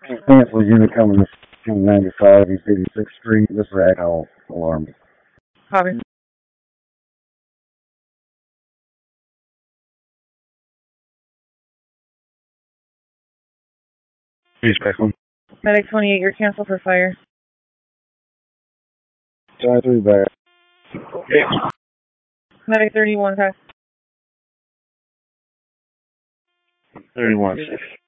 Cancel unit coming to 95 East 86th Street. This is Ag Hall alarm. Copy. Medic 28, you're canceled for fire. Try 3 back. Medic 31, pass. 31-6.